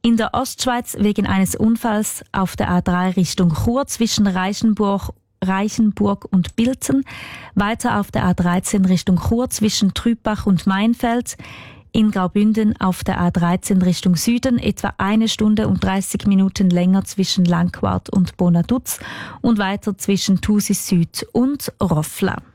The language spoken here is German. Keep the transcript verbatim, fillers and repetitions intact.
In der Ostschweiz wegen eines Unfalls auf der A drei Richtung Chur zwischen Reichenburg, Reichenburg und Bilten. Weiter auf der A dreizehn Richtung Chur zwischen Trübach und Mainfeld. In Graubünden auf der A dreizehn Richtung Süden etwa eine Stunde und dreißig Minuten länger zwischen Langquart und Bonaduz und weiter zwischen Thusis Süd und Roffla.